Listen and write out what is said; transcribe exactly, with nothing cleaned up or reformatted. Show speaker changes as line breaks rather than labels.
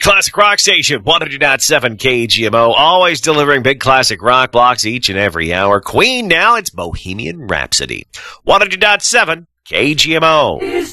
Classic Rock Station, one hundred point seven K G M O, always delivering big classic rock blocks each and every hour. Queen now, it's Bohemian Rhapsody. one hundred point seven K G M O.